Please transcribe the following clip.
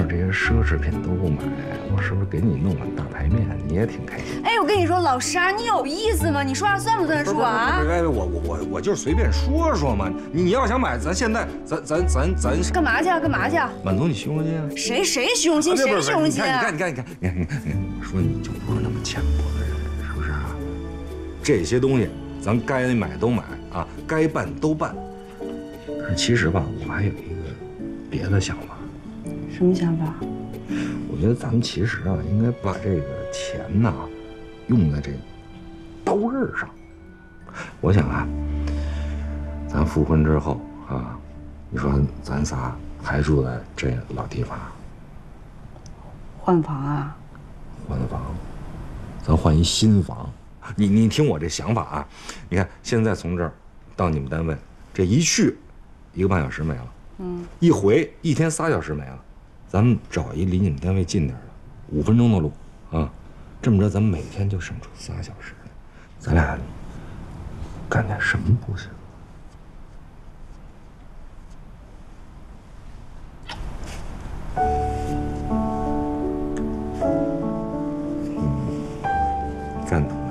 这些奢侈品都不买，我是不是给你弄碗大排面，你也挺开心？ 哎，我跟你说，老沙，你有意思吗？你说话算不算数啊？ 我就是随便说说嘛。你要想买，咱现在咱干嘛去啊？干嘛去啊？ 满足你虚荣心啊？ 谁虚荣心？谁虚荣心啊？ 你看，我说你就不是那么浅薄的人，是不是啊？这些东西咱该买都买啊，该办都办。可是其实吧，我还有一个别的想法。 什么想法？ 我觉得咱们其实啊，应该把这个钱呐，用在这个刀刃上。我想啊，咱复婚之后啊，你说咱仨还住在这老地方， 换房啊？ 换房，咱换一新房。你听我这想法啊，你看现在从这儿到你们单位，这一去1个半小时没了，一回1天3小时没了。咱们找一离你们单位近点的，5分钟的路啊，这么着咱们每天就省出3小时来，咱俩干点什么不行？赞同。